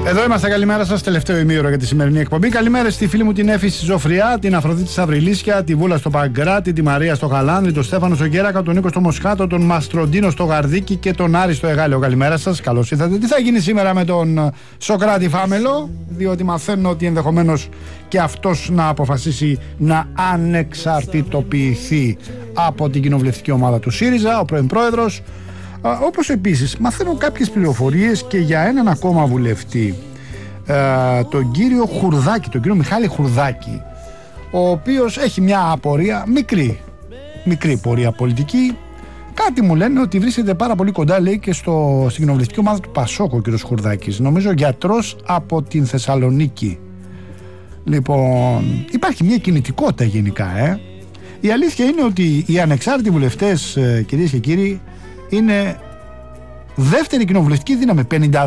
Εδώ είμαστε, καλημέρα σας. Τελευταίο ημίωρο για τη σημερινή εκπομπή. Καλημέρα στη φίλη μου την Έφη στη Ζωφριά, την Αφροδίτη στα Βρυλίσια, τη Βούλα στο Παγκράτη, τη Μαρία στο Γαλάνδρι, τον Στέφανο στο Γέρακα, τον Νίκο στο Μοσχάτο, τον Μαστροντίνο στο Γαρδίκι και τον Άρη στο Εγάλεο. Καλημέρα σας, καλώς ήρθατε. Τι θα γίνει σήμερα με τον Σοκράτη Φάμελο, διότι μαθαίνω ότι ενδεχομένως και αυτός να αποφασίσει να ανεξαρτητοποιηθεί από την κοινοβουλευτική ομάδα του ΣΥΡΙΖΑ, ο πρώην πρόεδρος. Όπως επίσης μαθαίνω κάποιες πληροφορίες και για έναν ακόμα βουλευτή, τον κύριο Χουρδάκη, τον κύριο Μιχάλη Χουρδάκη, ο οποίος έχει μια απορία, μικρή πορεία πολιτική. Κάτι μου λένε ότι βρίσκεται πάρα πολύ κοντά, λέει, και στην κοινοβουλευτική ομάδα του Πασόκ ο κύριος Χουρδάκης, νομίζω γιατρός από την Θεσσαλονίκη. Λοιπόν, υπάρχει μια κινητικότητα γενικά. Η αλήθεια είναι ότι οι ανεξάρτητοι βουλευτές, κυρίες και κύριοι, είναι δεύτερη κοινοβουλευτική δύναμη,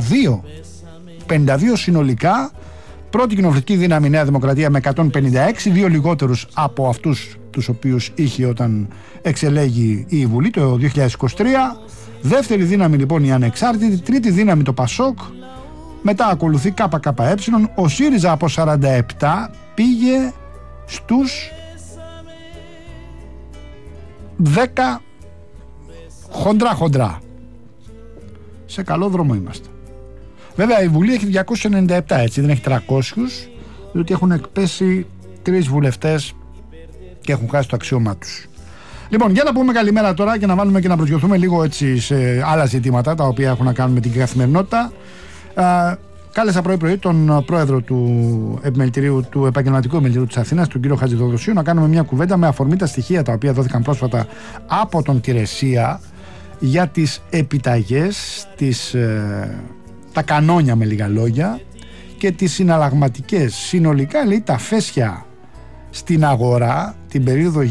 52 συνολικά. Πρώτη κοινοβουλευτική δύναμη Νέα Δημοκρατία με 156, δύο λιγότερους από αυτούς τους οποίους είχε όταν εξελέγει η Βουλή το 2023. Δεύτερη δύναμη λοιπόν η ανεξάρτητη, τρίτη δύναμη το Πασόκ, μετά ακολουθεί ΚΚΕ. Ο ΣΥΡΙΖΑ από 47 πήγε στους 10 χοντρά. Σε καλό δρόμο είμαστε. Βέβαια η Βουλή έχει 297, έτσι, δεν έχει 300, διότι έχουν εκπέσει 3 βουλευτές και έχουν χάσει το αξίωμά τους. Λοιπόν, για να πούμε καλημέρα τώρα και να βάλουμε και να προσγειωθούμε λίγο έτσι σε άλλα ζητήματα τα οποία έχουν να κάνουν με την καθημερινότητα. Κάλεσα πρωί-πρωί τον πρόεδρο του Επαγγελματικού Επιμελητηρίου της Αθήνας, τον κύριο Χατζηδοδοσίου, να κάνουμε μια κουβέντα με αφορμή τα στοιχεία τα οποία δόθηκαν πρόσφατα από τον Κηρεσία για τις επιταγές, τα κανόνια με λίγα λόγια, και τις συναλλαγματικές. Συνολικά, λέει, τα φέσια στην αγορά την περίοδο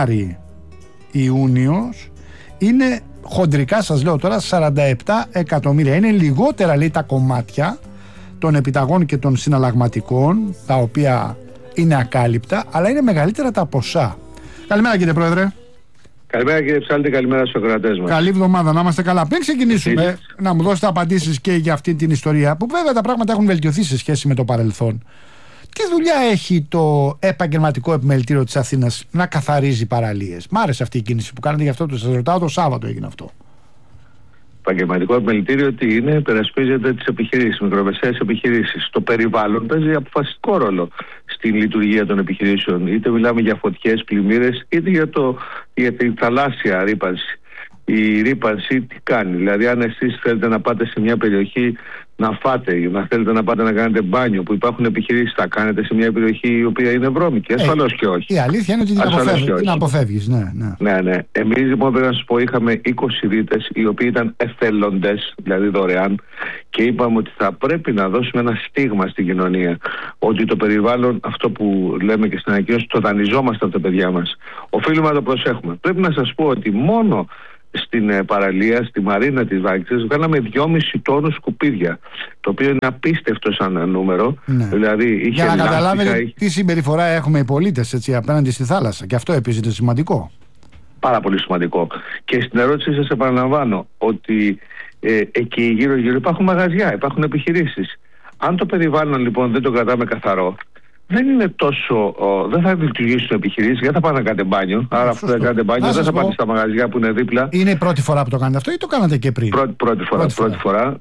Γενάρη-Ιούνιος είναι χοντρικά, σας λέω τώρα, 47 εκατομμύρια. Είναι λιγότερα, λέει, τα κομμάτια των επιταγών και των συναλλαγματικών, τα οποία είναι ακάλυπτα, αλλά είναι μεγαλύτερα τα ποσά. Καλημέρα, κύριε Πρόεδρε. Καλημέρα, κύριε Ψάλτη, καλημέρα στους ακροατές μας. Καλή εβδομάδα, να είμαστε καλά. Πριν ξεκινήσουμε, να μου δώσετε απαντήσεις και για αυτή την ιστορία, που βέβαια τα πράγματα έχουν βελτιωθεί σε σχέση με το παρελθόν. Τι δουλειά έχει το Επαγγελματικό Επιμελητήριο της Αθήνας να καθαρίζει παραλίες? Μ' άρεσε αυτή η κίνηση που κάνετε, γι' αυτό σας ρωτάω, το Σάββατο έγινε αυτό. Επαγγελματικό Επιμελητήριο τι είναι? Υπερασπίζεται τις επιχειρήσεις, μικρομεσαίες επιχειρήσεις. Το περιβάλλον παίζει αποφασιστικό ρόλο στην λειτουργία των επιχειρήσεων. Είτε μιλάμε για φωτιές, πλημμύρες, είτε για την θαλάσσια ρύπανση. Η ρύπανση τι κάνει? Δηλαδή, αν εσείς θέλετε να πάτε σε μια περιοχή να φάτε ή να θέλετε να πάτε να κάνετε μπάνιο, που υπάρχουν επιχειρήσεις, θα κάνετε σε μια περιοχή η οποία είναι βρώμικη? Ασφαλώς και όχι. Η αλήθεια είναι ότι την αποφεύγεις. Ναι. Εμείς λοιπόν, πρέπει να σας πω, είχαμε 20 δίτες οι οποίοι ήταν εθελοντές, δηλαδή δωρεάν, και είπαμε ότι θα πρέπει να δώσουμε ένα στίγμα στην κοινωνία, ότι το περιβάλλον, αυτό που λέμε και στην ανακοίνωση, το δανειζόμαστε από τα παιδιά μας. Οφείλουμε να το προσέχουμε. Πρέπει να σας πω ότι μόνο στην παραλία, στη Μαρίνα της Βάγκητσας, βγάλαμε 2,5 τόνους σκουπίδια, το οποίο είναι απίστευτο σαν νούμερο. Ναι. Δηλαδή, για να καταλάβετε τι συμπεριφορά έχουμε οι πολίτες, έτσι, απέναντι στη θάλασσα. Και αυτό επίσης είναι σημαντικό. Πάρα πολύ σημαντικό. Και στην ερώτησή σας επαναλαμβάνω ότι εκεί γύρω-γύρω υπάρχουν μαγαζιά, υπάρχουν επιχειρήσεις. Αν το περιβάλλον λοιπόν δεν το κρατάμε καθαρό, δεν είναι τόσο. Δεν θα λειτουργήσουν επιχειρήσεις, γιατί θα πάνε να κάνετε μπάνιο. Άρα, αφού δεν κάνετε μπάνιο, δεν θα πάτε στα μαγαζιά που είναι δίπλα. Είναι η πρώτη φορά που το κάνετε αυτό ή το κάνατε και πριν? Πρώτη φορά.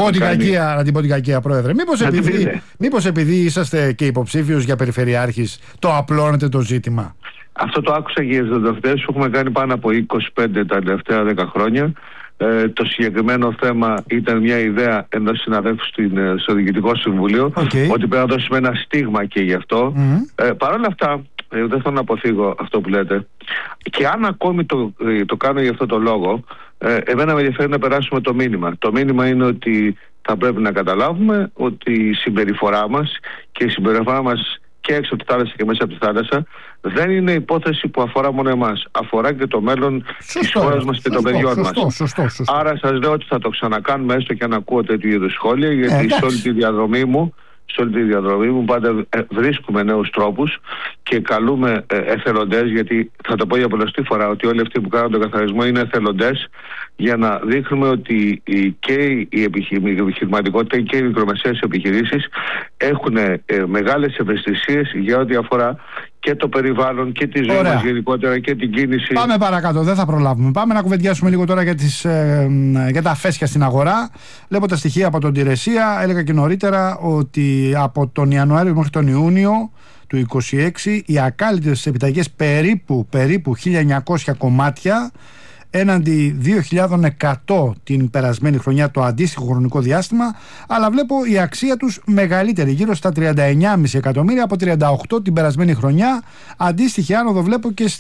Να την πω την κακία, Πρόεδρε. Μήπως επειδή είσαστε και υποψήφιος για περιφερειάρχης, το απλώνετε το ζήτημα? Αυτό το άκουσα και για τις τελευταίες. Έχουμε κάνει πάνω από 25 τα τελευταία 10 χρόνια. Το συγκεκριμένο θέμα ήταν μια ιδέα ενός συναδέλφου στο Διοικητικό Συμβούλιο, ότι πρέπει να δώσουμε ένα στίγμα και γι' αυτό. Παρ' όλα αυτά, δεν θέλω να αποφύγω αυτό που λέτε, και αν ακόμη το κάνω για αυτό το λόγο, εμένα με ενδιαφέρει να περάσουμε το μήνυμα. Το μήνυμα είναι ότι θα πρέπει να καταλάβουμε ότι η συμπεριφορά μας και η συμπεριφορά μας και έξω από τη θάλασσα και μέσα από τη θάλασσα δεν είναι υπόθεση που αφορά μόνο εμάς. Αφορά και το μέλλον της χώρας μας και των παιδιών μας. Άρα σας λέω ότι θα το ξανακάνουμε, έστω και αν ακούω τέτοιου είδους σχόλια, γιατί σε όλη τη διαδρομή μου σε όλη τη διαδρομή μου πάντα βρίσκουμε νέους τρόπους και καλούμε εθελοντές, γιατί θα το πω για πολλωστή φορά ότι όλοι αυτοί που κάνουν τον καθαρισμό είναι εθελοντές, για να δείχνουμε ότι και η επιχειρηματικότητα και οι μικρομεσαίες επιχειρήσεις έχουν μεγάλες ευαισθησίες για ό,τι αφορά και το περιβάλλον και τη ζωή μας γενικότερα και την κίνηση. Πάμε παρακάτω, δεν θα προλάβουμε. Πάμε να κουβεντιάσουμε λίγο τώρα για τα φέσια στην αγορά. Βλέπω τα στοιχεία από τον Τηρεσία. Έλεγα και νωρίτερα ότι από τον Ιανουάριο μέχρι τον Ιούνιο του 2026 οι ακάλυπτες επιταγές περίπου 1.900 κομμάτια, έναντι 2.100 την περασμένη χρονιά το αντίστοιχο χρονικό διάστημα, αλλά βλέπω η αξία τους μεγαλύτερη, γύρω στα 39,5 εκατομμύρια από 38 την περασμένη χρονιά. Αντίστοιχη άνοδο βλέπω και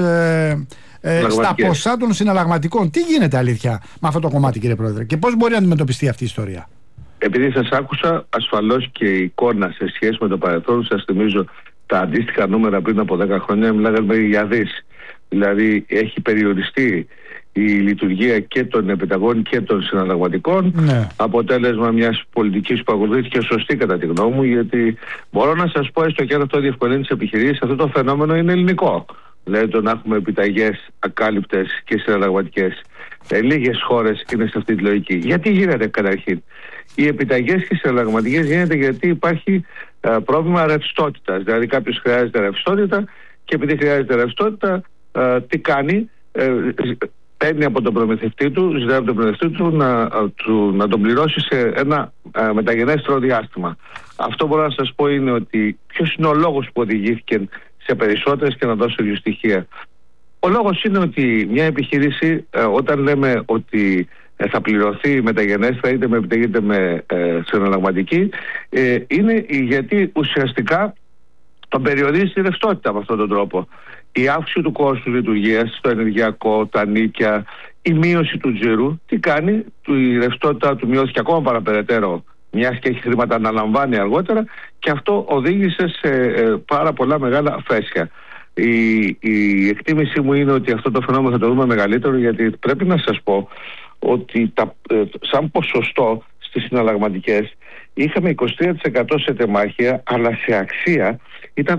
στα ποσά των συναλλαγματικών. Τι γίνεται αλήθεια με αυτό το κομμάτι, κύριε Πρόεδρε, και πώς μπορεί να αντιμετωπιστεί αυτή η ιστορία? Επειδή σας άκουσα, ασφαλώς και η εικόνα σε σχέση με το παρελθόν, σας θυμίζω τα αντίστοιχα νούμερα πριν από 10 χρόνια μιλάγαμε για δις. Δηλαδή έχει περιοριστεί η λειτουργία και των επιταγών και των συναλλαγματικών, αποτέλεσμα μιας πολιτικής που ακολουθήθηκε σωστή κατά τη γνώμη μου, γιατί μπορώ να σας πω, έστω και αν αυτό διευκολύνει τις επιχειρήσεις, αυτό το φαινόμενο είναι ελληνικό. Δηλαδή το να έχουμε επιταγές ακάλυπτες και συναλλαγματικές. Λίγες χώρες είναι σε αυτή τη λογική. Γιατί γίνεται καταρχήν? Οι επιταγές και οι συναλλαγματικές γίνεται γιατί υπάρχει πρόβλημα ρευστότητας. Δηλαδή κάποιος χρειάζεται ρευστότητα και επειδή χρειάζεται ρευστότητα, τι κάνει? Παίρνει από τον προμηθευτή του, ζητάει από τον προμηθευτή του να τον πληρώσει σε ένα μεταγενέστερο διάστημα. Αυτό μπορώ να σας πω είναι ότι ποιος είναι ο λόγος που οδηγήθηκε σε περισσότερες, και να δώσω δύο στοιχεία. Ο λόγος είναι ότι μια επιχείρηση, όταν λέμε ότι θα πληρωθεί μεταγενέστερα είτε με επιταγή είτε με συναλλαγματική, είναι γιατί ουσιαστικά τον περιορίζει η ρευστότητα με αυτόν τον τρόπο. Η αύξηση του κόστου λειτουργίας στο ενεργειακό, τα νίκια, η μείωση του τζίρου, τι κάνει? Η ρευστότητα του μειώθηκε ακόμα παραπεραιτέρω, μιας και έχει χρήματα να αναλαμβάνει αργότερα, και αυτό οδήγησε σε πάρα πολλά μεγάλα φέσια. Η εκτίμησή μου είναι ότι αυτό το φαινόμενο θα το δούμε μεγαλύτερο, γιατί πρέπει να σας πω ότι σαν ποσοστό στις συναλλαγματικές είχαμε 23% σε τεμάχια, αλλά σε αξία ήταν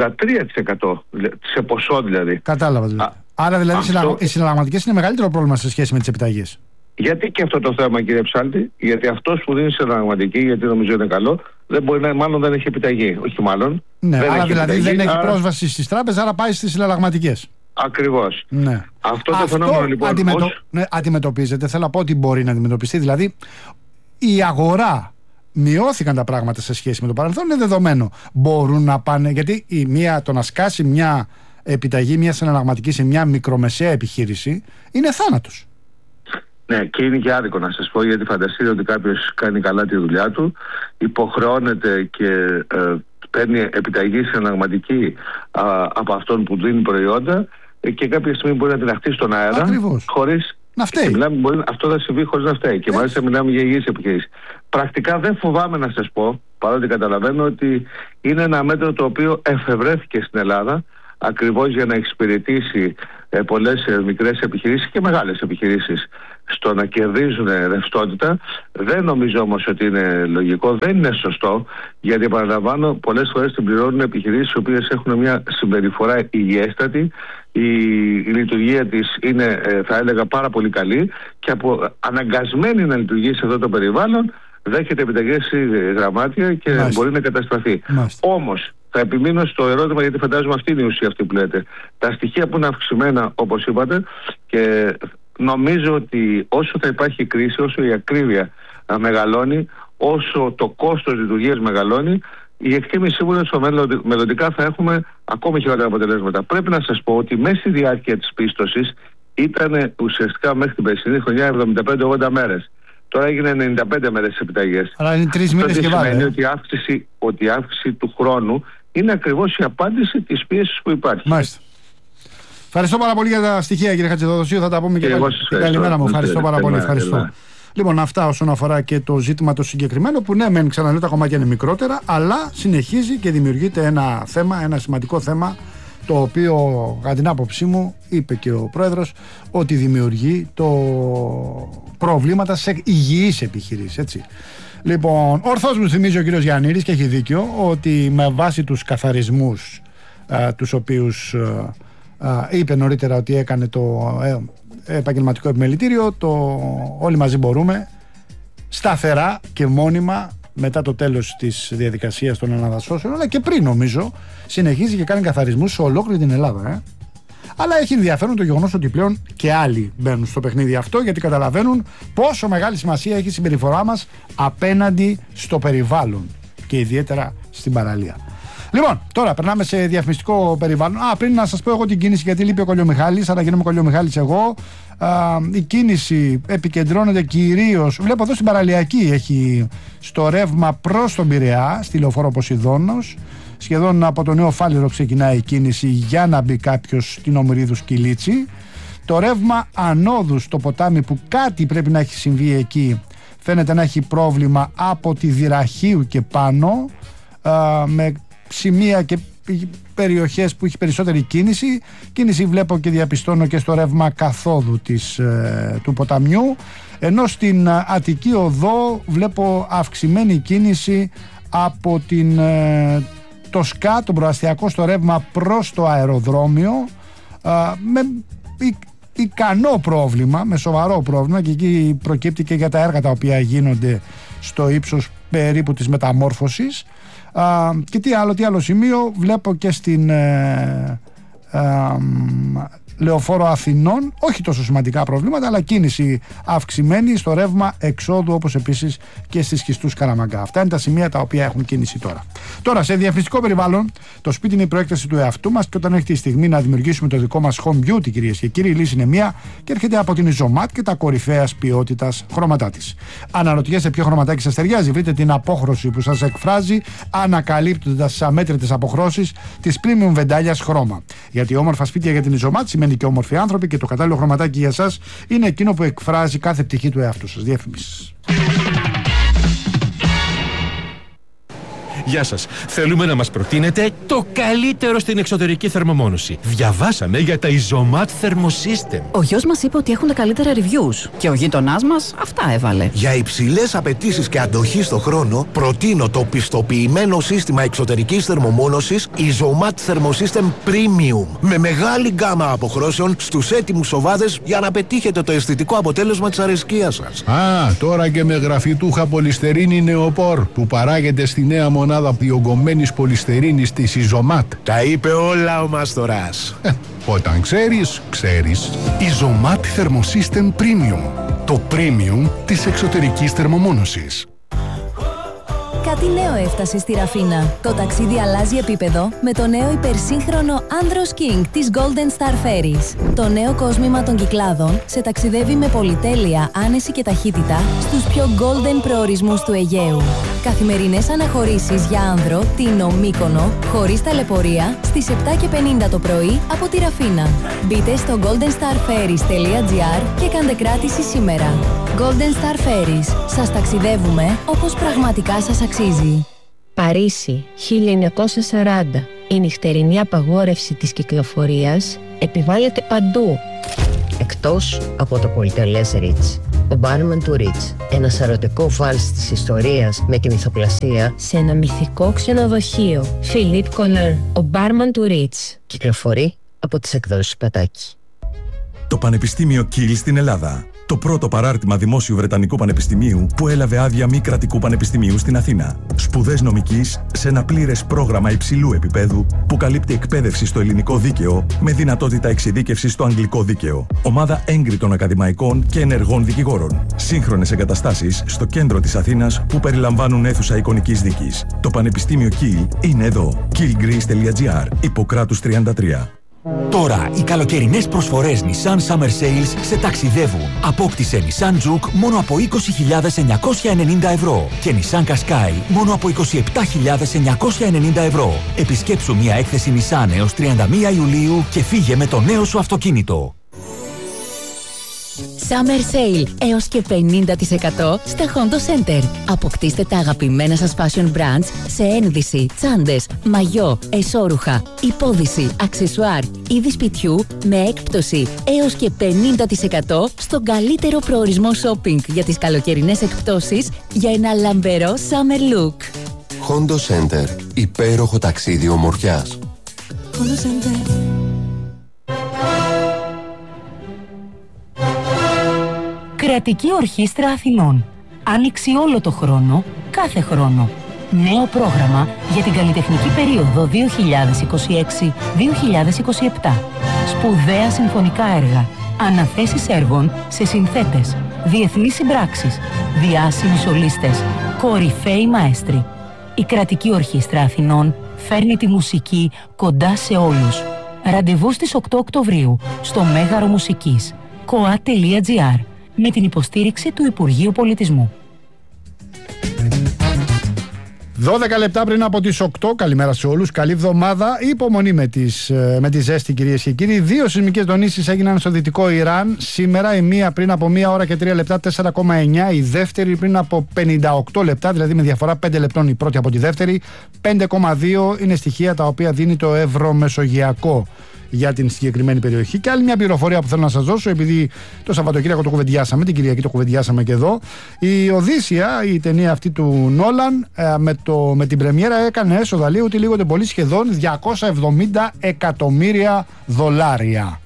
83%, σε ποσό δηλαδή. Κατάλαβα δηλαδή. Άρα δηλαδή οι συναλλαγματικές είναι μεγαλύτερο πρόβλημα σε σχέση με τις επιταγές. Γιατί και αυτό το θέμα, κύριε Ψάλτη? Γιατί αυτός που δίνει συναλλαγματική, γιατί νομίζω είναι καλό, δεν μπορεί να, μάλλον δεν έχει επιταγή. Όχι μάλλον. Ναι, άρα δηλαδή επιταγή, δεν έχει πρόσβαση στις τράπεζες, άρα πάει στις συναλλαγματικές. Ακριβώς. Ναι. Αυτό το φαινόμενο λοιπόν αντιμετωπίζεται. Θέλω να πω ότι μπορεί να αντιμετωπιστεί. Δηλαδή η αγορά, μειώθηκαν τα πράγματα σε σχέση με το παρελθόν, είναι δεδομένο. Μπορούν να πάνε, γιατί το να σκάσει μια επιταγή, μια συναλλαγματική σε μια μικρομεσαία επιχείρηση είναι θάνατος. Ναι, και είναι και άδικο να σας πω, γιατί φανταστείτε ότι κάποιος κάνει καλά τη δουλειά του, υποχρεώνεται και παίρνει επιταγή συναλλαγματική από αυτόν που δίνει προϊόντα, και κάποια στιγμή μπορεί να την αχτεί στον αέρα. Ακριβώς. Χωρίς να φταίει. Αυτό θα συμβεί χωρίς να φταίει. Και μάλιστα μιλάμε για υγιείς επιχειρήσεις. Πρακτικά δεν φοβάμαι να σας πω, παρότι καταλαβαίνω ότι είναι ένα μέτρο το οποίο εφευρέθηκε στην Ελλάδα ακριβώς για να εξυπηρετήσει πολλές μικρές επιχειρήσεις και μεγάλες επιχειρήσεις στο να κερδίζουν ρευστότητα. Δεν νομίζω όμως ότι είναι λογικό, δεν είναι σωστό, γιατί επαναλαμβάνω, πολλές φορές την πληρώνουν επιχειρήσεις οι οποίες έχουν μια συμπεριφορά υγιέστατη, η λειτουργία της είναι, θα έλεγα, πάρα πολύ καλή, και αναγκασμένη να λειτουργήσει σε αυτό το περιβάλλον δέχεται επιταγές γραμμάτια και μπορεί να καταστραφεί. Όμως θα επιμείνω στο ερώτημα, γιατί φαντάζομαι αυτή είναι η ουσία αυτή που λέτε. Τα στοιχεία που είναι αυξημένα, όπως είπατε, και νομίζω ότι όσο θα υπάρχει κρίση, όσο η ακρίβεια μεγαλώνει, όσο το κόστος λειτουργίας μεγαλώνει, η εκτίμησή μου είναι ότι μελλοντικά θα έχουμε ακόμη χειρότερα αποτελέσματα. Πρέπει να σας πω ότι μέσα στη διάρκεια της πίστοσης ήταν ουσιαστικά μέχρι την περσινή χρονιά 75-80 μέρες. Τώρα έγινε 95 μέρες επιταγές. Αλλά είναι 3 μήνες και βάλε. Σημαίνει ότι η αύξηση του χρόνου είναι ακριβώς η απάντηση της πίεσης που υπάρχει. Μάλιστα. Ευχαριστώ πάρα πολύ για τα στοιχεία, κύριε Χατζηδοδοσίου. Θα τα πούμε και πάλι. Καλημέρα μου. Ευχαριστώ πάρα πολύ. Ευχαριστώ. Λοιπόν, αυτά όσον αφορά και το ζήτημα το συγκεκριμένο, που ναι, μεν ξαναλέω τα κομμάτια είναι μικρότερα, αλλά συνεχίζει και δημιουργείται ένα σημαντικό θέμα, το οποίο κατά την άποψή μου, είπε και ο πρόεδρος, ότι δημιουργεί προβλήματα σε υγιείς επιχειρήσεις, έτσι. Λοιπόν, ορθώς μου θυμίζει ο κύριος Γιαννίδης, και έχει δίκιο, ότι με βάση τους καθαρισμούς τους οποίους είπε νωρίτερα ότι έκανε το επαγγελματικό επιμελητήριο, όλοι μαζί μπορούμε σταθερά και μόνιμα, μετά το τέλος της διαδικασίας των αναδασώσεων, αλλά και πριν, νομίζω, συνεχίζει και κάνει καθαρισμούς σε ολόκληρη την Ελλάδα. Αλλά έχει ενδιαφέρον το γεγονός ότι πλέον και άλλοι μπαίνουν στο παιχνίδι αυτό, γιατί καταλαβαίνουν πόσο μεγάλη σημασία έχει η συμπεριφορά μας απέναντι στο περιβάλλον και ιδιαίτερα στην παραλία. Λοιπόν, τώρα περνάμε σε διαφημιστικό περιβάλλον. Πριν να σας πω εγώ την κίνηση, γιατί λείπει ο Κολιομιχάλης, αλλά γίνομαι Κολιομιχάλης εγώ. Η κίνηση επικεντρώνεται κυρίως, βλέπω εδώ στην παραλιακή, έχει στο ρεύμα προς τον Πειραιά, στη λεωφόρο Ποσειδώνος. Σχεδόν από το Νέο Φάληρο ξεκινάει η κίνηση για να μπει κάποιος στην Ομηρίδους Κιλίτσι. Το ρεύμα ανόδου στο ποτάμι, που κάτι πρέπει να έχει συμβεί εκεί, φαίνεται να έχει πρόβλημα από τη Δυραχείου και πάνω, με σημεία και περιοχές που έχει περισσότερη κίνηση. Κίνηση βλέπω και διαπιστώνω και στο ρεύμα καθόδου του ποταμιού, ενώ στην Αττική Οδό βλέπω αυξημένη κίνηση από το ΣΚΑ, τον προαστιακό, στο ρεύμα προς το αεροδρόμιο, με ικανό πρόβλημα, με σοβαρό πρόβλημα, και εκεί προκύπτει και για τα έργα τα οποία γίνονται στο ύψος περίπου της μεταμόρφωσης. Και τι άλλο σημείο βλέπω και στην Λεωφόρο Αθηνών, όχι τόσο σημαντικά προβλήματα, αλλά κίνηση αυξημένη στο ρεύμα εξόδου, όπως επίσης και στις Χιστούς Καραμαγκά. Αυτά είναι τα σημεία τα οποία έχουν κίνηση τώρα. Τώρα, σε διαφημιστικό περιβάλλον, το σπίτι είναι η προέκταση του εαυτού μας, και όταν έχει τη στιγμή να δημιουργήσουμε το δικό μας home beauty, κυρίες και κύριοι, η λύση είναι μία και έρχεται από την Isomat και τα κορυφαίας ποιότητας χρώματά της. Αναρωτιέστε ποιο χρωματάκι σας ταιριάζει? Βρείτε την απόχρωση που σας εκφράζει, ανακαλύπτοντας τις αμέτρητες αποχρώσεις της premium βεντάλιας χρώμα. Γιατί όμορφα σπίτια για την Isomat σημαίνει και όμορφοι άνθρωποι, και το κατάλληλο χρωματάκι για σας είναι εκείνο που εκφράζει κάθε πτυχή του εαυτού σας. Διαφήμιση. Γεια σας. Θέλουμε να μας προτείνετε το καλύτερο στην εξωτερική θερμομόνωση. Διαβάσαμε για τα Isomat Thermosystem. Ο γιος μας είπε ότι έχουν τα καλύτερα reviews και ο γείτονάς μας αυτά έβαλε. Για υψηλές απαιτήσεις και αντοχή στο χρόνο, προτείνω το πιστοποιημένο σύστημα εξωτερικής θερμομόνωσης Isomat Thermosystem Premium, με μεγάλη γκάμα αποχρώσεων στους έτοιμους οβάδες, για να πετύχετε το αισθητικό αποτέλεσμα της αρεσκίας σας. Τώρα και με γραφιτούχα πολυστερίνη νεοπόρ, που παράγεται στη νέα μονάδα διογκωμένης πολυστερίνης της Isomat. Τα είπε όλα ο Μάστορας. Όταν ξέρεις, ξέρεις. Isomat Thermosystem Premium. Το premium της εξωτερικής θερμομόνωσης. Κάτι νέο έφτασε στη Ραφίνα. Το ταξίδι αλλάζει επίπεδο με το νέο υπερσύγχρονο Andros King της Golden Star Ferries. Το νέο κόσμημα των Κυκλάδων σε ταξιδεύει με πολυτέλεια, άνεση και ταχύτητα στους πιο golden προορισμούς του Αιγαίου. Καθημερινές αναχωρήσεις για άνδρο, Τίνο, Μύκονο, χωρίς ταλαιπωρία, στις 7:50 το πρωί από τη Ραφίνα. Μπείτε στο goldenstarferries.gr και κάντε κράτηση σήμερα. Golden Star Ferries. Σας ταξιδεύουμε όπως πραγματικά σας αξίζει. Παρίσι, 1940. Η νυχτερινή απαγόρευση της κυκλοφορίας επιβάλλεται παντού, εκτός από το πολυτελές Ριτς. Ο μπάρμαν του Ριτς, ένα σαρωτικό βάλς της ιστορίας με τη μυθοπλασία, σε ένα μυθικό ξενοδοχείο. Φιλίπ Κολέρ, ο μπάρμαν του Ριτς. Κυκλοφορεί από τις εκδόσεις Πατάκη. Το Πανεπιστήμιο Κιλ στην Ελλάδα. Το πρώτο παράρτημα δημόσιου Βρετανικού Πανεπιστημίου που έλαβε άδεια μη κρατικού πανεπιστημίου στην Αθήνα. Σπουδές νομικής σε ένα πλήρες πρόγραμμα υψηλού επίπεδου που καλύπτει εκπαίδευση στο ελληνικό δίκαιο με δυνατότητα εξειδίκευσης στο αγγλικό δίκαιο. Ομάδα έγκριτων ακαδημαϊκών και ενεργών δικηγόρων. Σύγχρονες εγκαταστάσεις στο κέντρο της Αθήνας που περιλαμβάνουν αίθουσα εικονικής δίκης. Το Πανεπιστήμιο Κιλ είναι εδώ. killgreece.gr, Ιπποκράτους 33. Τώρα οι καλοκαιρινές προσφορές Nissan Summer Sales σε ταξιδεύουν. Απόκτησε Nissan Juke μόνο από 20.990 ευρώ και Nissan Qashqai μόνο από 27.990 ευρώ. Επισκέψου μια έκθεση Nissan έως 31 Ιουλίου και φύγε με το νέο σου αυτοκίνητο. Summer Sale έως και 50% στα Hondo Center. Αποκτήστε τα αγαπημένα σας fashion brands σε ένδυση, τσάντες, μαγιό, εσώρουχα, υπόδυση, αξεσουάρ, είδη σπιτιού με έκπτωση έως και 50% στον καλύτερο προορισμό shopping για τις καλοκαιρινές εκπτώσεις για ένα λαμπερό summer look. Hondo Center. Υπέροχο ταξίδι ομορφιάς. Hondo Center. Κρατική Ορχήστρα Αθηνών. Άνοιξη όλο το χρόνο, κάθε χρόνο. Νέο πρόγραμμα για την καλλιτεχνική περίοδο 2026-2027. Σπουδαία συμφωνικά έργα. Αναθέσεις έργων σε συνθέτες. Διεθνείς συμπράξεις. Διάσημοι σολίστες. Κορυφαίοι μαέστροι. Η Κρατική Ορχήστρα Αθηνών φέρνει τη μουσική κοντά σε όλους. Ραντεβού στις 8 Οκτωβρίου στο Μέγαρο Μουσικής. koa.gr με την υποστήριξη του Υπουργείου Πολιτισμού. 12 λεπτά πριν από τις 8, καλημέρα σε όλους, καλή εβδομάδα. Υπομονή με τη ζέστη, κυρίες και κύριοι. 2 σεισμικές δονήσεις έγιναν στο δυτικό Ιράν σήμερα. Η μία πριν από 1 ώρα και 3 λεπτά, 4,9. Η δεύτερη πριν από 58 λεπτά, δηλαδή με διαφορά 5 λεπτών η πρώτη από τη δεύτερη. 5,2 είναι στοιχεία τα οποία δίνει το Ευρωμεσογειακό για την συγκεκριμένη περιοχή. Και άλλη μια πληροφορία που θέλω να σας δώσω, επειδή το Σαββατοκύριακο το κουβεντιάσαμε, την Κυριακή το κουβεντιάσαμε και εδώ. Η Οδύσσια, η ταινία αυτή του Νόλαν, με την πρεμιέρα έκανε έσοδα λίγο ούτε πολύ, σχεδόν 270 εκατομμύρια δολάρια.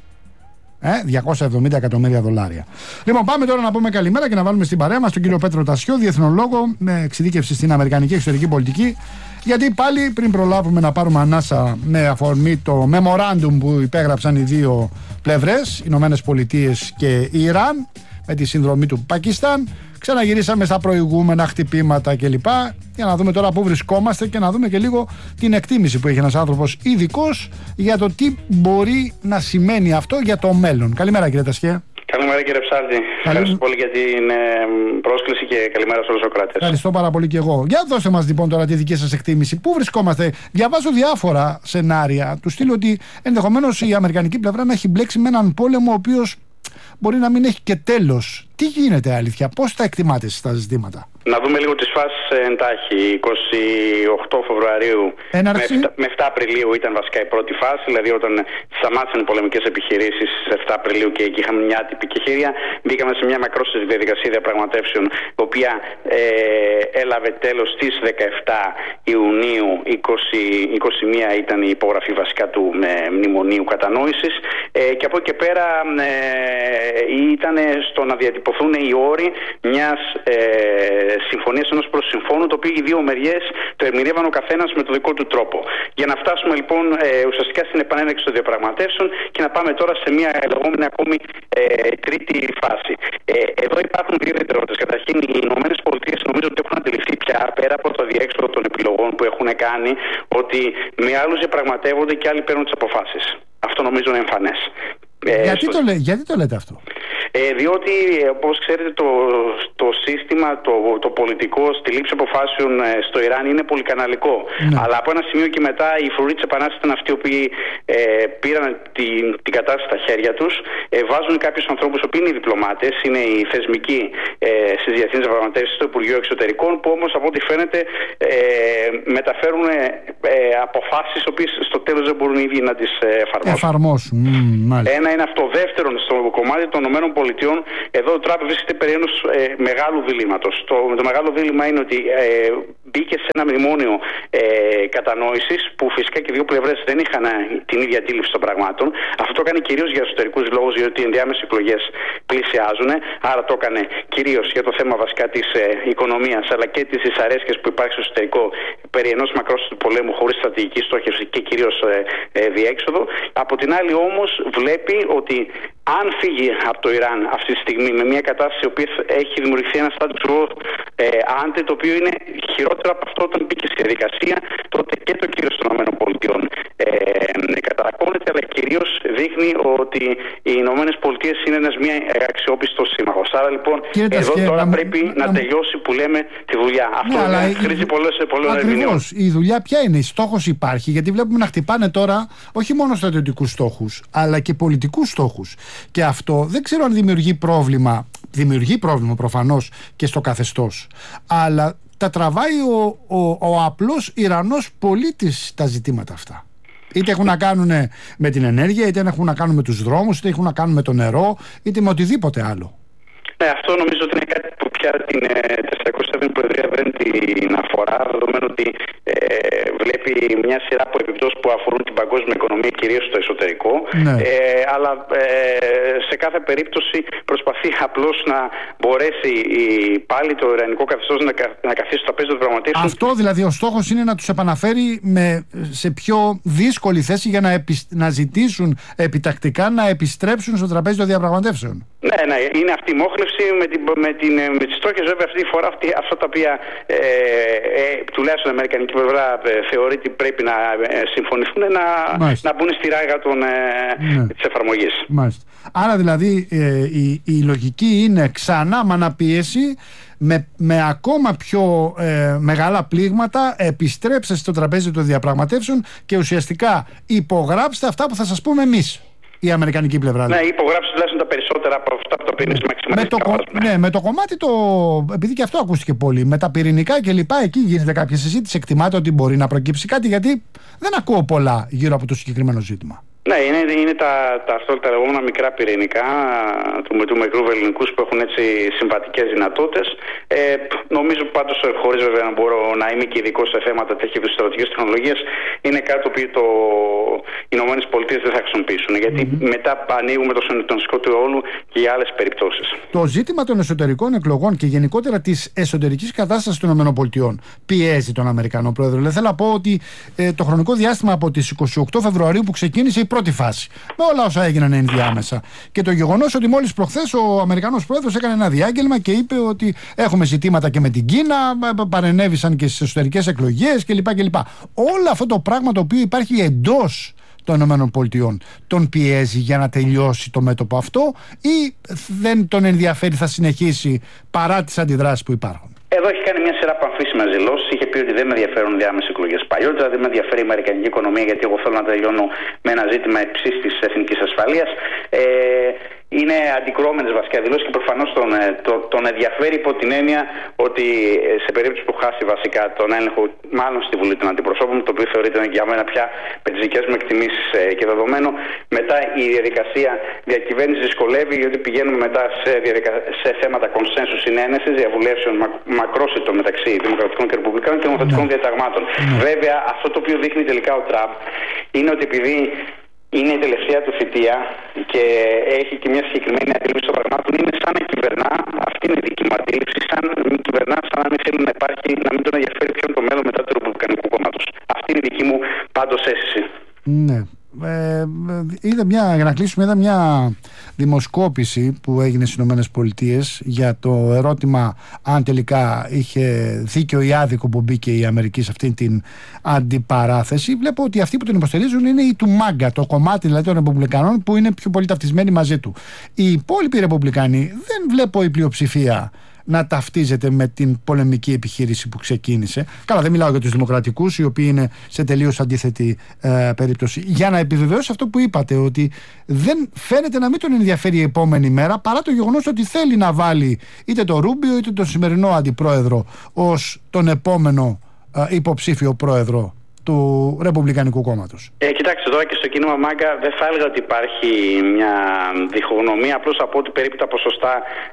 270 εκατομμύρια δολάρια. Λοιπόν, πάμε τώρα να πούμε καλημέρα και να βάλουμε στην παρέα μας τον κύριο Πέτρο Τασιό, διεθνολόγο με εξειδίκευση στην αμερικανική εξωτερική πολιτική. Γιατί πάλι πριν προλάβουμε να πάρουμε ανάσα με αφορμή το memorandum που υπέγραψαν οι δύο πλευρές, Ηνωμένες Πολιτείες και Ιράν, με τη συνδρομή του Πακιστάν, ξαναγυρίσαμε στα προηγούμενα χτυπήματα κλπ. Για να δούμε τώρα πού βρισκόμαστε και να δούμε και λίγο την εκτίμηση που έχει ένας άνθρωπος ειδικός για το τι μπορεί να σημαίνει αυτό για το μέλλον. Καλημέρα, κύριε Τασιέ. Καλημέρα, κύριε Ψάλτη. Ευχαριστώ πολύ για την πρόσκληση και καλημέρα σε όλους τους ακροατές. Ευχαριστώ πάρα πολύ και εγώ. Για δώστε μας λοιπόν τώρα τη δική σας εκτίμηση. Πού βρισκόμαστε? Διαβάζω διάφορα σενάρια του στείλω ότι ενδεχομένως η αμερικανική πλευρά να έχει μπλέξει με έναν πόλεμο ο οποίος μπορεί να μην έχει και τέλος. Τι γίνεται αλήθεια, πώς τα εκτιμάτε στα ζητήματα? Να δούμε λίγο τις φάσεις εντάχει. 28 Φεβρουαρίου με 7 Απριλίου ήταν βασικά η πρώτη φάση, δηλαδή όταν σταμάτησαν οι πολεμικές επιχειρήσεις στις 7 Απριλίου και εκεί είχαμε μια άτυπη κεχηρία. Μπήκαμε σε μια μακρόστατη διαδικασία διαπραγματεύσεων, η οποία έλαβε τέλος στις 17 Ιουνίου. 21 ήταν η υπογραφή βασικά του μνημονίου κατανόησης και από εκεί και πέρα ήταν στο να διατυπωθούν οι όροι μιας συμφωνίας ενός προσυμφώνου, το οποίο οι δύο μεριές το ερμηνεύαν ο καθένας με το δικό του τρόπο. Για να φτάσουμε λοιπόν ουσιαστικά στην επανέναρξη των διαπραγματεύσεων και να πάμε τώρα σε μια λεγόμενη ακόμη τρίτη φάση. Εδώ υπάρχουν δύο ιδιαιτερότητες. Καταρχήν, οι Ηνωμένες Πολιτείες νομίζω ότι έχουν αντιληφθεί πια, πέρα από το διέξοδο των επιλογών που έχουν κάνει, ότι με άλλους διαπραγματεύονται και άλλοι παίρνουν τις αποφάσεις. Αυτό νομίζω είναι εμφανές. Γιατί το λέτε αυτό? Διότι, όπως ξέρετε, το σύστημα, το πολιτικό στη λήψη αποφάσεων στο Ιράν είναι πολυκαναλικό. Ναι. Αλλά από ένα σημείο και μετά η φρουρή της επανάστασης ήταν αυτοί που πήραν την κατάσταση στα χέρια τους, βάζουν κάποιους ανθρώπους που είναι οι διπλωμάτες, είναι οι θεσμικοί στις διεθνείς διαπραγματεύσεις στο Υπουργείο Εξωτερικών, που όμως από ό,τι φαίνεται μεταφέρουν αποφάσεις οι οποίες στο τέλος δεν μπορούν οι ίδιοι να τις εφαρμόσουν. Ένα είναι αυτό. Δεύτερον, στο κομμάτι των ΗΠΑ, εδώ ο Τραμπ βρίσκεται περί ενός μεγάλου διλήμματος. Το μεγάλο δίλημμα είναι ότι μπήκε σε ένα μνημόνιο κατανόησης που φυσικά και οι δύο πλευρές δεν είχαν την ίδια αντίληψη των πραγμάτων. Αυτό το έκανε κυρίως για εσωτερικούς λόγους, διότι οι ενδιάμεσες εκλογές πλησιάζουν. Άρα το έκανε κυρίως για το θέμα βασικά της οικονομίας, αλλά και της δυσαρέσκειας που υπάρχει στο εσωτερικό περί ενός μακρόστατου πολέμου χωρίς στρατηγική στόχευση και κυρίως διέξοδο. Από την άλλη όμως βλέπει ότι αν φύγει από το Ιράν αυτή τη στιγμή με μια κατάσταση η οποία έχει δημιουργηθεί ένα status quo ante, το οποίο είναι χειρότερο από αυτό όταν μπήκε στη διαδικασία, τότε και το κύρος των ΗΠΑ καταρακώνεται, αλλά κυρίως δείχνει ότι οι Ηνωμένες Πολιτείες είναι ένας μια αξιόπιστος σύμμαχος. Άρα λοιπόν εδώ τώρα πρέπει να τελειώσει που λέμε τη δουλειά. Αυτό χρήζει πολλές ερμηνεών. Ακριβώς. Η δουλειά ποια είναι? Η στόχος υπάρχει, γιατί βλέπουμε να χτυπάνε τώρα όχι μόνο στρατιωτικούς στόχους, αλλά και πολιτικούς στόχους. Και αυτό δεν ξέρω αν δημιουργεί πρόβλημα. Δημιουργεί πρόβλημα προφανώς και στο καθεστώς. Αλλά τα τραβάει ο απλός Ιρανός πολίτης τα ζητήματα αυτά. Είτε έχουν να κάνουν με την ενέργεια, είτε έχουν να κάνουν με τους δρόμους, είτε έχουν να κάνουν με το νερό, είτε με οτιδήποτε άλλο. Ναι, αυτό νομίζω ότι είναι κάτι που πια την 407η Προεδρία δεν την αφορά, δεδομένου ότι βλέπει μια σειρά από επιπτώσεις που αφορούν την παγκόσμια οικονομία, κυρίως στο εσωτερικό. Ναι. Αλλά σε κάθε περίπτωση προσπαθεί απλώς να μπορέσει πάλι το ιρανικό καθεστώς να καθίσει στο τραπέζι των διαπραγματεύσεων. Αυτό δηλαδή ο στόχος είναι να τους επαναφέρει σε πιο δύσκολη θέση για να ζητήσουν επιτακτικά να επιστρέψουν στο τραπέζι των διαπραγματεύσεων. Ναι, είναι αυτή η μόχλευση με τις στόχες, βέβαια αυτή τη φορά αυτά τα οποία τουλάχιστον η αμερικανική πλευρά θεωρεί ότι πρέπει να συμφωνηθούν να μπουν στη ράγα της εφαρμογής. Μάλιστα. Άρα δηλαδή η λογική είναι ξανά με αναπίεση, με ακόμα πιο μεγάλα πλήγματα, επιστρέψτε στο τραπέζι των διαπραγματεύσεων και ουσιαστικά υπογράψτε αυτά που θα σας πούμε εμείς. Η αμερικανική πλευρά. Ναι, υπογράψει τουλάχιστον τα περισσότερα από αυτά που τα πήρε μαξιμαλιστικά. Ναι, με το κομμάτι επειδή και αυτό ακούστηκε πολύ, με τα πυρηνικά κλπ. Εκεί γίνεται κάποια συζήτηση. Εκτιμάται ότι μπορεί να προκύψει κάτι, γιατί δεν ακούω πολλά γύρω από το συγκεκριμένο ζήτημα. Ναι, είναι τα λεγόμενα μικρά πυρηνικά του μικρού βελληνικούς που έχουν έτσι συμβατικές δυνατότητες. Νομίζω πάντως, χωρίς βέβαια να μπορώ να είμαι και ειδικός σε θέματα τέτοιου είδους στρατιωτικής τεχνολογίας, είναι κάτι το οποίο οι Ηνωμένες Πολιτείες δεν θα χρησιμοποιήσουν. Γιατί μετά ανοίγουμε το συνετονιστικό του αιώλου και για άλλες περιπτώσεις. Το ζήτημα των εσωτερικών εκλογών και γενικότερα της εσωτερικής κατάστασης των ΗΠΑ πιέζει τον Αμερικανό πρόεδρο. Θέλω να πω ότι το χρονικό διάστημα από τις 28 Φεβρουαρίου που ξεκίνησε η πρώτη φάση, με όλα όσα έγιναν ενδιάμεσα, και το γεγονός ότι μόλις προχθές ο Αμερικανός πρόεδρος έκανε ένα διάγγελμα και είπε ότι έχουμε ζητήματα και με την Κίνα, παρενέβησαν και στις εσωτερικές εκλογές κλπ. Όλο αυτό το πράγμα το οποίο υπάρχει εντός των ΗΠΑ τον πιέζει για να τελειώσει το μέτωπο αυτό, ή δεν τον ενδιαφέρει, θα συνεχίσει παρά τις αντιδράσεις που υπάρχουν? Εδώ έχει κάνει μια σειρά από αμφίσιμες δηλώσεις. Είχε πει ότι δεν με ενδιαφέρουν διάμεσες εκλογές παλιότερα, δεν με ενδιαφέρει η αμερικανική οικονομία, γιατί εγώ θέλω να τελειώνω με ένα ζήτημα υψής της εθνικής ασφαλείας. Είναι αντικρώμενες βασικά δηλώσεις και προφανώς τον ενδιαφέρει υπό την έννοια ότι σε περίπτωση που χάσει βασικά τον έλεγχο, μάλλον στη Βουλή των Αντιπροσώπων, το οποίο θεωρείται για μένα πια με τις δικές μου εκτιμήσεις και δεδομένο, μετά η διαδικασία διακυβέρνησης δυσκολεύει, γιατί πηγαίνουμε μετά σε θέματα κονσένσου, συνένεσης, διαβουλεύσεων μακρόσιτων μεταξύ Δημοκρατικών και Ρεπουμπλικάνων και Νομοθετικών διαταγμάτων. Βέβαια, αυτό το οποίο δείχνει τελικά ο Τραμπ είναι ότι επειδή είναι η τελευταία του θητεία και έχει και μια συγκεκριμένη αντίληψη των πραγμάτων, είναι σαν να κυβερνά, αυτή είναι η δική μου αντίληψη, σαν να κυβερνά, σαν να μην θέλει να υπάρχει, να μην τον ενδιαφέρει ποιον το μέλλον μετά του Ρεπουμπλικανικού κόμματος. Αυτή είναι η δική μου πάντως αίσθηση. Ναι. Για να κλείσουμε, είδα μια δημοσκόπηση που έγινε στις ΗΠΑ για το ερώτημα αν τελικά είχε δίκιο ή άδικο που μπήκε η Αμερική σε αυτήν την αντιπαράθεση. Βλέπω ότι αυτοί που τον υποστηρίζουν είναι οι του ΜΑΓΚΑ, το κομμάτι δηλαδή των Ρεπουμπλικανών που είναι πιο πολύ ταυτισμένοι μαζί του. Οι υπόλοιποι Ρεπουμπλικάνοι δεν βλέπω η πλειοψηφία να ταυτίζεται με την πολεμική επιχείρηση που ξεκίνησε. Καλά, δεν μιλάω για τους δημοκρατικούς, οι οποίοι είναι σε τελείως αντίθετη περίπτωση. Για να επιβεβαιώσω αυτό που είπατε, ότι δεν φαίνεται να μην τον ενδιαφέρει η επόμενη μέρα, παρά το γεγονός ότι θέλει να βάλει είτε το Ρούμπιο είτε τον σημερινό αντιπρόεδρο ως τον επόμενο υποψήφιο πρόεδρο του Ρεπουμπλικανικού κόμματος. Κοιτάξτε, τώρα και στο κίνημα ΜΑΓΚΑ δεν θα έλεγα ότι υπάρχει μια διχογνωμία, απλώς από ότι περίπου τα ποσοστά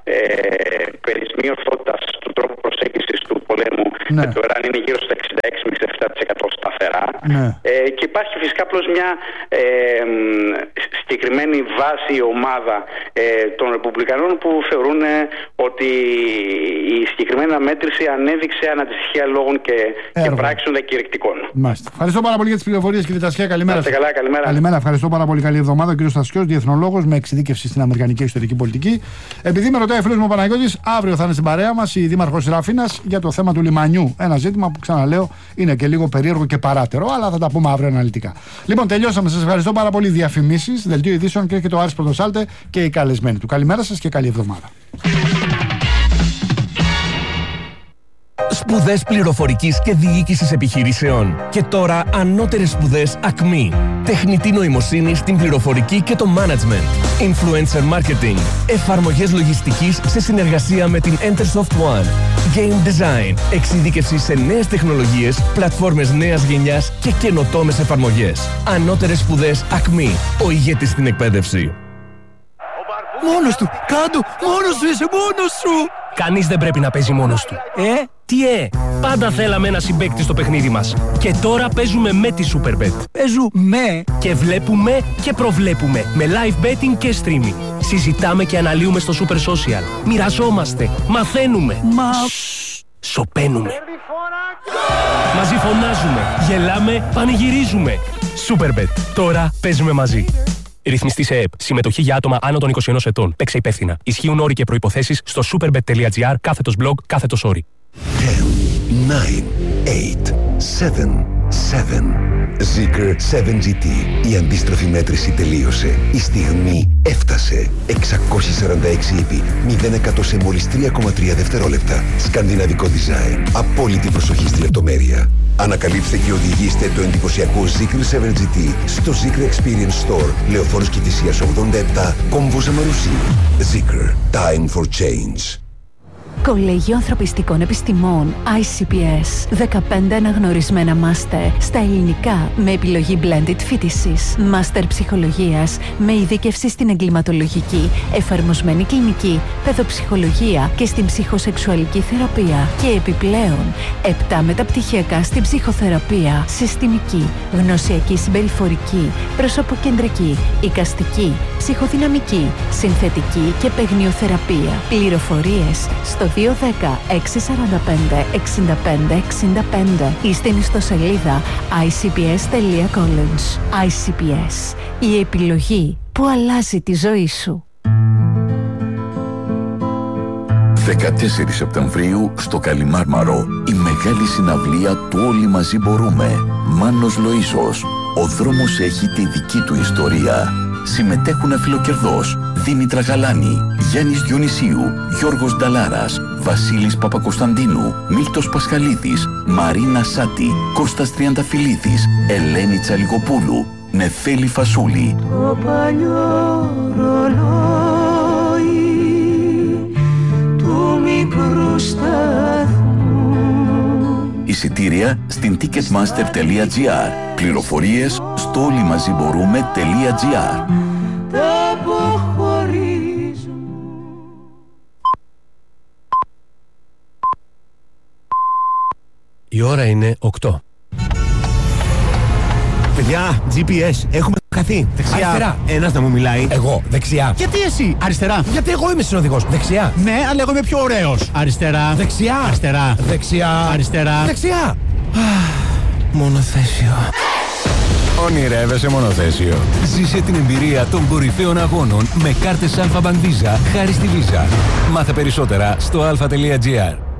περισμοιωτότητας του τρόπου προσέγγισης του πολέμου με το Ιράν είναι γύρω στα 66 με 67% σταθερά. Και υπάρχει φυσικά απλώς μια συγκεκριμένη βάση, η ομάδα των Ρεπουμπλικανών, που θεωρούν ότι η συγκεκριμένη αναμέτρηση ανέδειξε αναντιστοιχεία λόγων και πράξεων διακηρυκτικών. Μάλιστα. Ευχαριστώ πάρα πολύ για τις πληροφορίες, κύριε Τασιά. Καλημέρα. Καλά, καλημέρα. Καλημέρα. Ευχαριστώ πάρα πολύ. Καλή εβδομάδα. Ο κύριος Τασιός, διεθνολόγος με εξειδίκευση στην αμερικανική εξωτερική πολιτική. Επειδή με ρωτάει ο φίλος μου ο Παναγιώτης, αύριο θα είναι στην παρέα μας η Δήμαρχος Ραφίνας για το θέμα του λιμανιού. Ένα ζήτημα που, ξαναλέω, είναι και λίγο περίεργο και παράτερο, αλλά θα τα πούμε αύριο αναλυτικά. Λοιπόν, τελειώσαμε. Σας ευχαριστώ πάρα πολύ. Διαφημίσεις, δελτίο ειδήσεων και έρχεται ο Άρης Πρωτοσάλτε και οι καλεσμένοι του. Καλημέρα σας και καλή εβδομάδα. Σπουδές πληροφορικής και διοίκησης επιχειρήσεων. Και τώρα ανώτερες σπουδές ΑΚΜΗ. Τεχνητή νοημοσύνη στην πληροφορική και το management. Influencer marketing. Εφαρμογές λογιστικής σε συνεργασία με την Entersoft One. Game design. Εξειδίκευση σε νέες τεχνολογίες, πλατφόρμες νέας γενιάς και καινοτόμες εφαρμογές. Ανώτερες σπουδές ΑΚΜΗ. Ο ηγέτης στην εκπαίδευση. Μόνος του! Κάντο! Μόνος σου! Είσαι μόνος σου! Κανείς δεν πρέπει να παίζει μόνος του. Τι πάντα θέλαμε ένα συμπαίκτη στο παιχνίδι μας. Και τώρα παίζουμε με τη Superbet. Παίζουμε! Και βλέπουμε και προβλέπουμε. Με live betting και streaming. Συζητάμε και αναλύουμε στο Super Social. Μοιραζόμαστε. Μαθαίνουμε. Σωπαίνουμε. Μαζί φωνάζουμε. Γελάμε. Πανηγυρίζουμε. Superbet. Τώρα παίζουμε μαζί. Ρυθμιστή σε ΕΕΠ. Συμμετοχή για άτομα άνω των 21 ετών. Παίξε υπεύθυνα. Ισχύουν όροι και προϋποθέσεις στο superbet.gr/blog/όροι. 10, 9, 8, 7, 7. Zeekr 7GT. Η αντίστροφη μέτρηση τελείωσε. Η στιγμή έφτασε. 646 ύπη. 0% σε μόλις 3,3 δευτερόλεπτα. Σκανδιναβικό design. Απόλυτη προσοχή στη λεπτομέρεια. Ανακαλύψτε και οδηγήστε το εντυπωσιακό Zeekr 7GT στο Zeekr Experience Store, Λεωφόρος Κηφισίας 87, Κόμβος Αμαρουσί. Zeekr. Time for change. Κολέγιο Ανθρωπιστικών Επιστημών ICPS. 15 αναγνωρισμένα μάστερ στα ελληνικά με επιλογή blended φοιτησης. Μάστερ ψυχολογίας με ειδίκευση στην εγκληματολογική, εφαρμοσμένη κλινική, παιδοψυχολογία και στην ψυχοσεξουαλική θεραπεία. Και επιπλέον 7 μεταπτυχιακά στην ψυχοθεραπεία, συστημική, γνωσιακή συμπεριφορική, προσωποκεντρική, εικαστική, ψυχοδυναμική, συνθετική και παιγνιοθεραπεία. Πληροφορίες στο 210-645-65-65 ή στην ιστοσελίδα icps.college. ICPS. Η επιλογή που αλλάζει τη ζωή σου. 14 Σεπτεμβρίου στο Καλιμάρμαρο η μεγάλη συναυλία του Όλοι Μαζί Μπορούμε. Μάνος Λοΐσος. Ο δρόμος έχει τη δική του ιστορία. Συμμετέχουν Αφιλοκερδός, Δήμητρα Γαλάνη, Γιάννης Διονυσίου, Γιώργος Νταλάρας, Βασίλης Παπακοσταντίνου, Μίλτος Πασχαλίδης, Μαρίνα Σάτη, Κώστας Τριανταφυλλίδης, Ελένη Τσαλιγοπούλου, Νεφέλη Φασούλη. Το παλιό ρολόι του μικρού σταθμού. Εισιτήρια στην ticketmaster.gr. Πληροφορίες στο όλοιμαζιμπορούμε.gr. Η ώρα είναι 8. Παιδιά, GPS, έχουμε χαθεί. Δεξιά. Αριστερά. Ένας να μου μιλάει. Εγώ. Δεξιά. Γιατί εσύ, αριστερά. Γιατί εγώ είμαι συνοδηγός. Δεξιά. Ναι, αλλά εγώ είμαι πιο ωραίος. Αριστερά. Δεξιά. Αριστερά. Δεξιά. Αριστερά. Δεξιά. Μονοθέσιο. Ονειρεύεσαι μονοθέσιο. Ζήσε την εμπειρία των κορυφαίων αγώνων με κάρτες Alpha Bank Visa χάρη στη Visa. Μάθε περισσότερα στο alpha.gr.